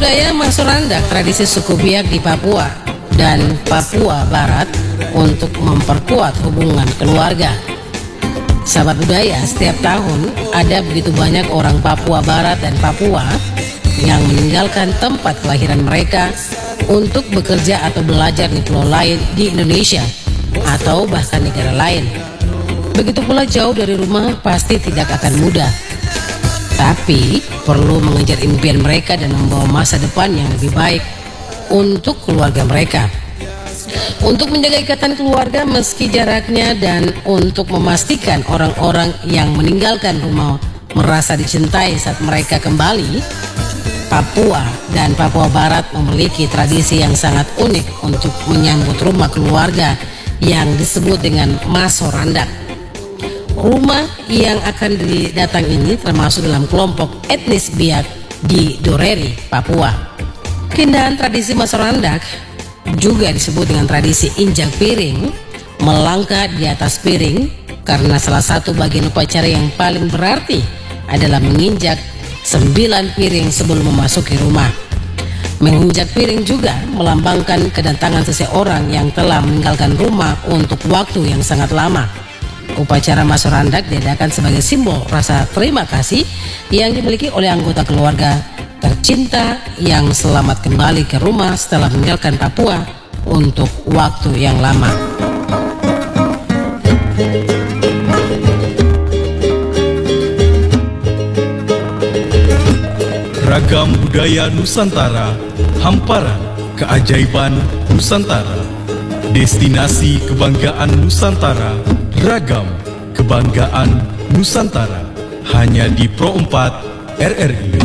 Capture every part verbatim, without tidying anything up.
budaya Masorandak, tradisi suku Biak di Papua dan Papua Barat untuk memperkuat hubungan keluarga. Sahabat budaya, setiap tahun ada begitu banyak orang Papua Barat dan Papua yang meninggalkan tempat kelahiran mereka untuk bekerja atau belajar di pulau lain di Indonesia atau bahkan negara lain. Begitu pula jauh dari rumah pasti tidak akan mudah. Tapi perlu mengejar impian mereka dan membawa masa depan yang lebih baik untuk keluarga mereka. Untuk menjaga ikatan keluarga meski jaraknya dan untuk memastikan orang-orang yang meninggalkan rumah merasa dicintai saat mereka kembali, Papua dan Papua Barat memiliki tradisi yang sangat unik untuk menyambut rumah keluarga yang disebut dengan Masorandak. Rumah yang akan didatang ini termasuk dalam kelompok etnis Biak di Doreri, Papua. Keindahan tradisi Masorandak juga disebut dengan tradisi injak piring, melangkah di atas piring, karena salah satu bagian upacara yang paling berarti adalah menginjak sembilan piring sebelum memasuki rumah. Menginjak piring juga melambangkan kedatangan seseorang yang telah meninggalkan rumah untuk waktu yang sangat lama. Upacara Masorandak diadakan sebagai simbol rasa terima kasih yang dimiliki oleh anggota keluarga tercinta yang selamat kembali ke rumah setelah meninggalkan Papua untuk waktu yang lama. Ragam budaya Nusantara, hamparan keajaiban Nusantara, destinasi kebanggaan Nusantara, ragam kebanggaan Nusantara, hanya di Pro empat R R I.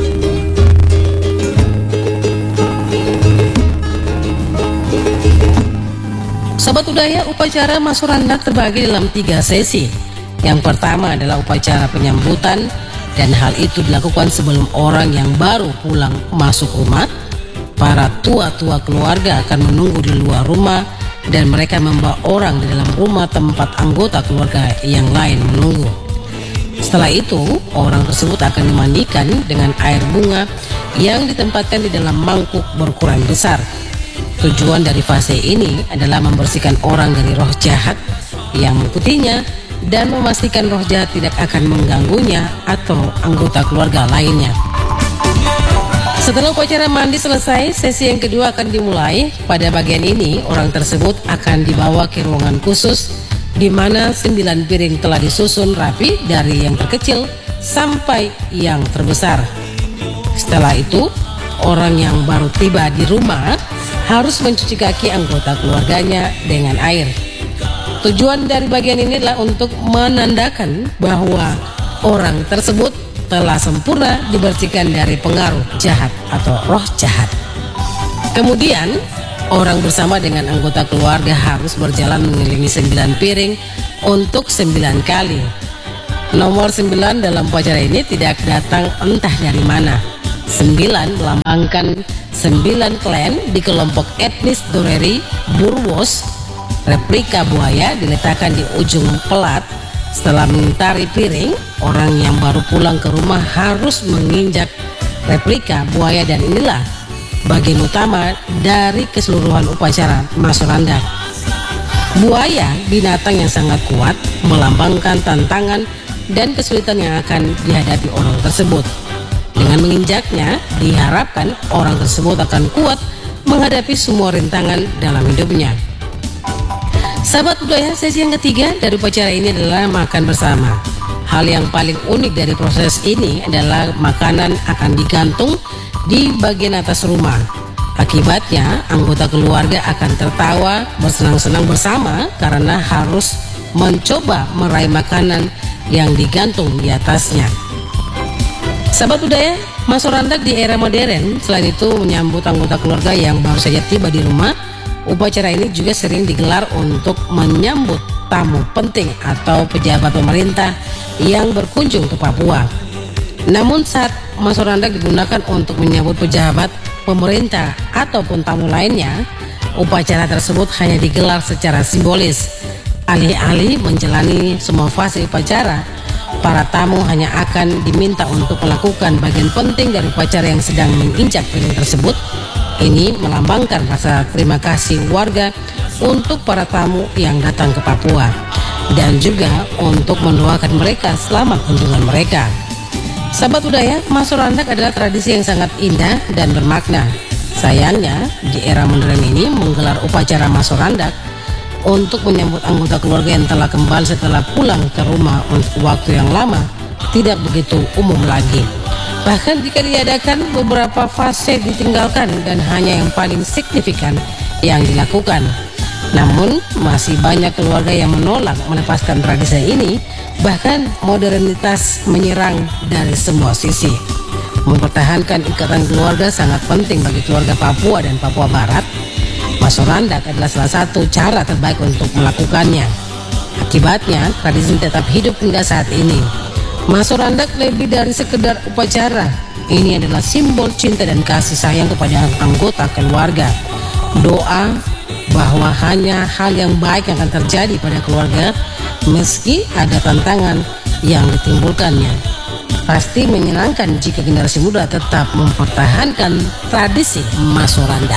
Sobat budaya, upacara Masorandak terbagi dalam tiga sesi. Yang pertama adalah upacara penyambutan, dan hal itu dilakukan sebelum orang yang baru pulang masuk rumah. Para tua-tua keluarga akan menunggu di luar rumah dan mereka membawa orang di dalam rumah tempat anggota keluarga yang lain menunggu. Setelah itu, orang tersebut akan dimandikan dengan air bunga yang ditempatkan di dalam mangkuk berukuran besar. Tujuan dari fase ini adalah membersihkan orang dari roh jahat yang mengikutinya dan memastikan roh jahat tidak akan mengganggunya atau anggota keluarga lainnya. Setelah upacara mandi selesai, sesi yang kedua akan dimulai. Pada bagian ini, orang tersebut akan dibawa ke ruangan khusus di mana sembilan piring telah disusun rapi dari yang terkecil sampai yang terbesar. Setelah itu, orang yang baru tiba di rumah harus mencuci kaki anggota keluarganya dengan air. Tujuan dari bagian ini adalah untuk menandakan bahwa orang tersebut telah sempurna dibersihkan dari pengaruh jahat atau roh jahat. Kemudian, orang bersama dengan anggota keluarga harus berjalan mengelilingi sembilan piring untuk sembilan kali. Nomor sembilan dalam upacara ini tidak datang entah dari mana. Sembilan melambangkan sembilan klan di kelompok etnis Doreri Burwos. Replika buaya diletakkan di ujung pelat. Setelah mengitari piring, orang yang baru pulang ke rumah harus menginjak replika buaya, dan inilah bagian utama dari keseluruhan upacara Masorandak. Buaya binatang yang sangat kuat, melambangkan tantangan dan kesulitan yang akan dihadapi orang tersebut. Dengan menginjaknya, diharapkan orang tersebut akan kuat menghadapi semua rintangan dalam hidupnya. Sahabat budaya, sesi yang ketiga dari upacara ini adalah makan bersama. Hal yang paling unik dari proses ini adalah makanan akan digantung di bagian atas rumah. Akibatnya, anggota keluarga akan tertawa bersenang-senang bersama karena harus mencoba meraih makanan yang digantung di atasnya. Sahabat budaya, Masorandak di era modern selain itu menyambut anggota keluarga yang baru saja tiba di rumah. Upacara ini juga sering digelar untuk menyambut tamu penting atau pejabat pemerintah yang berkunjung ke Papua. Namun saat Masorandak digunakan untuk menyambut pejabat pemerintah ataupun tamu lainnya, upacara tersebut hanya digelar secara simbolis. Alih-alih menjalani semua fase upacara, para tamu hanya akan diminta untuk melakukan bagian penting dari upacara yang sedang menginjak piring tersebut. Ini melambangkan rasa terima kasih warga untuk para tamu yang datang ke Papua dan juga untuk mendoakan mereka selamat kunjungan mereka. Sahabat budaya, Masorandak adalah tradisi yang sangat indah dan bermakna. Sayangnya, di era modern ini menggelar upacara Masorandak untuk menyambut anggota keluarga yang telah kembali setelah pulang ke rumah untuk waktu yang lama tidak begitu umum lagi. Bahkan jika diadakan, beberapa fase ditinggalkan dan hanya yang paling signifikan yang dilakukan. Namun masih banyak keluarga yang menolak melepaskan tradisi ini, bahkan modernitas menyerang dari semua sisi. Mempertahankan ikatan keluarga sangat penting bagi keluarga Papua dan Papua Barat. Masorandak adalah salah satu cara terbaik untuk melakukannya. Akibatnya, tradisi tetap hidup hingga saat ini. Masorandak lebih dari sekedar upacara. Ini adalah simbol cinta dan kasih sayang kepada anggota keluarga. Doa bahwa hanya hal yang baik yang akan terjadi pada keluarga meski ada tantangan yang ditimbulkannya. Pasti menyenangkan jika generasi muda tetap mempertahankan tradisi Masorandak.